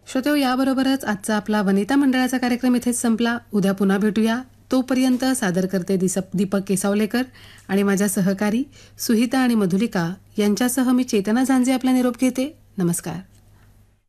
श्रोतेहो, याबरोबरच आजचा आपला वनिता मंडळाचा कार्यक्रम इथेच संपला. उद्या पुन्हा भेटूया. तोपर्यंत सादर करते दीपक केसावलेकर आणि माझ्या सहकारी सुहिता आणि मधुलिका यांच्यासह मी चेतना झांजे आपला निरोप घेते. नमस्कार.